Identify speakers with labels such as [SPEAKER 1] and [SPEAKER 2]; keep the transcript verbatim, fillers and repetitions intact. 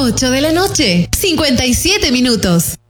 [SPEAKER 1] ocho de la noche, cincuenta y siete minutos.